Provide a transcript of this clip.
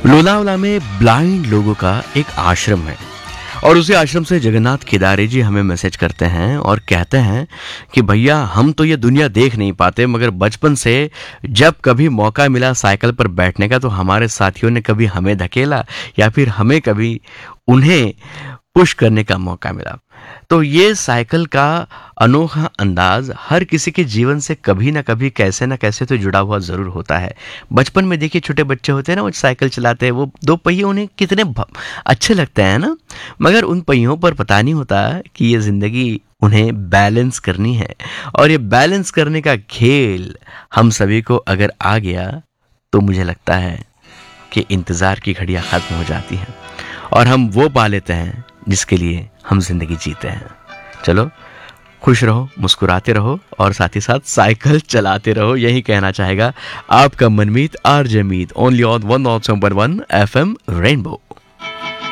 लोनावला में ब्लाइंड लोगों का एक आश्रम है और उसी आश्रम से जगन्नाथ केदारे जी हमें मैसेज करते हैं और कहते हैं कि भैया हम तो ये दुनिया देख नहीं पाते, मगर बचपन से जब कभी मौका मिला साइकिल पर बैठने का तो हमारे साथियों ने कभी हमें धकेला या फिर हमें कभी उन्हें पुश करने का मौका मिला। तो ये साइकिल का अनोखा अंदाज हर किसी के जीवन से कभी ना कभी कैसे ना कैसे तो जुड़ा हुआ जरूर होता है। बचपन में देखिए छोटे बच्चे होते हैं ना, वो साइकिल चलाते हैं, वो दो पहिए उन्हें कितने अच्छे लगते हैं ना, मगर उन पहियों पर पता नहीं होता कि ये जिंदगी उन्हें बैलेंस करनी है और ये बैलेंस करने का खेल हम सभी को अगर आ गया तो मुझे लगता है कि इंतजार की घड़ियां खत्म हो जाती हैं और हम वो पा लेते हैं जिसके लिए हम जिंदगी जीते हैं। चलो खुश रहो, मुस्कुराते रहो और साथ ही साथ साइकिल चलाते रहो, यही कहना चाहेगा आपका मनमीत RJ Meet, only on 107.1 FM rainbow.